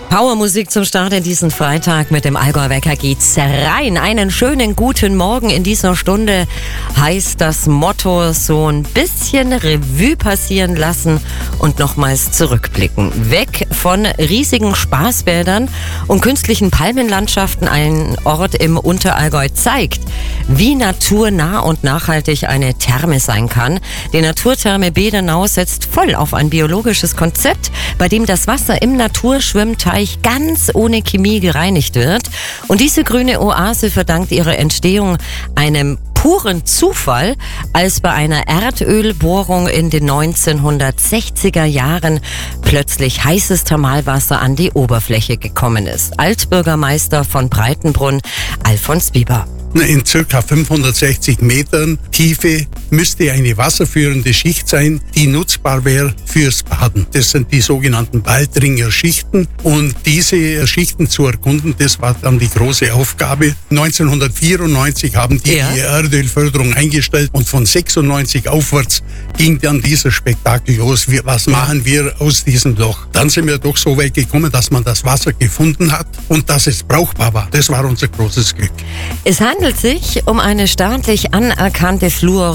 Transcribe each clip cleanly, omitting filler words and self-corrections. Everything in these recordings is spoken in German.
Powermusik zum Start in diesen Freitag. Mit dem Allgäu-Wecker geht's rein. Einen schönen guten Morgen in dieser Stunde heißt das Motto: so ein bisschen Revue passieren lassen und nochmals zurückblicken. Weg von riesigen Spaßbädern und künstlichen Palmenlandschaften. Ein Ort im Unterallgäu zeigt, wie naturnah und nachhaltig eine Therme sein kann. Die Naturtherme Bedernau setzt voll auf ein biologisches Konzept, bei dem das Wasser im Naturschwimmteich ganz ohne Chemie gereinigt wird. Und diese grüne Oase verdankt ihre Entstehung einem puren Zufall, als bei einer Erdölbohrung in den 1960er Jahren plötzlich heißes Thermalwasser an die Oberfläche gekommen ist. Altbürgermeister von Breitenbrunn, Alfons Bieber. In ca. 560 Metern Tiefe müsste eine wasserführende Schicht sein, die nutzbar wäre fürs Baden. Das sind die sogenannten Waldringer Schichten. Und diese Schichten zu erkunden, das war dann die große Aufgabe. 1994 haben die Erdölförderung eingestellt und von 96 aufwärts ging dann dieser Spektakel los. Was machen wir aus diesem Loch? Dann sind wir doch so weit gekommen, dass man das Wasser gefunden hat und dass es brauchbar war. Das war unser großes Glück. Es handelt sich um eine staatlich anerkannte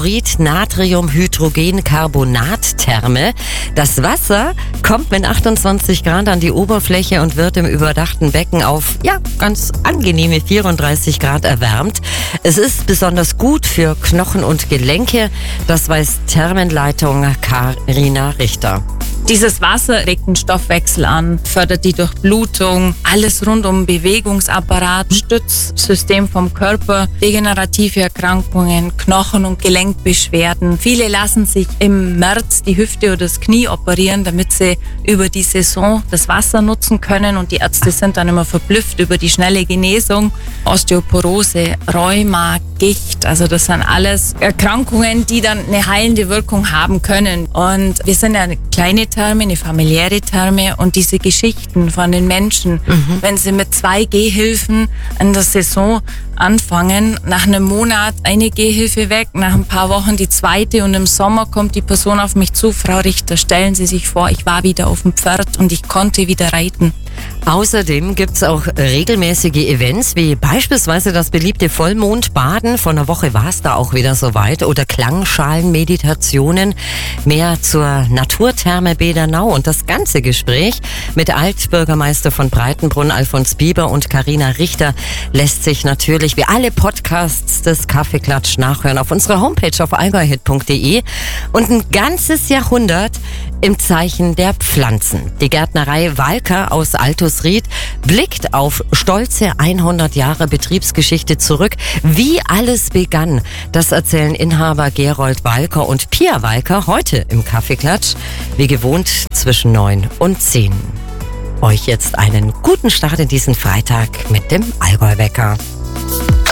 Fluorid-Natrium-Hydrogen-Carbonat-Therme. Das Wasser kommt mit 28 Grad an die Oberfläche und wird im überdachten Becken auf ganz angenehme 34 Grad erwärmt. Es ist besonders gut für Knochen und Gelenke. Das weiß Thermenleitung Carina Richter. Dieses Wasser regt den Stoffwechsel an, fördert die Durchblutung, alles rund um Bewegungsapparat, Stützsystem vom Körper, degenerative Erkrankungen, Knochen- und Gelenkbeschwerden. Viele lassen sich im März die Hüfte oder das Knie operieren, damit sie über die Saison das Wasser nutzen können, und die Ärzte sind dann immer verblüfft über die schnelle Genesung. Osteoporose, Rheuma, Gicht, also das sind alles Erkrankungen, die dann eine heilende Wirkung haben können. Und wir sind ja eine kleine Therme, eine familiäre Therme, und diese Geschichten von den Menschen, wenn sie mit 2 Gehhilfen in der Saison anfangen, nach einem Monat eine Gehhilfe weg, nach ein paar Wochen die zweite, und im Sommer kommt die Person auf mich zu: Frau Richter, stellen Sie sich vor, ich war wieder auf dem Pferd und ich konnte wieder reiten. Außerdem gibt's auch regelmäßige Events, wie beispielsweise das beliebte Vollmondbaden. Vor einer Woche war es da auch wieder soweit. Oder Klangschalenmeditationen. Mehr zur Naturtherme Bedernau und das ganze Gespräch mit Altbürgermeister von Breitenbrunn, Alfons Bieber, und Carina Richter lässt sich natürlich wie alle Podcasts des Kaffeeklatsch nachhören auf unserer Homepage auf allgäuhit.de. Und ein ganzes Jahrhundert im Zeichen der Pflanzen. Die Gärtnerei Walker aus Altusried blickt auf stolze 100 Jahre Betriebsgeschichte zurück. Wie alles begann, das erzählen Inhaber Gerold Walker und Pia Walker heute im Kaffeeklatsch, wie gewohnt zwischen 9 und 10. Euch jetzt einen guten Start in diesen Freitag mit dem Allgäu-Wecker.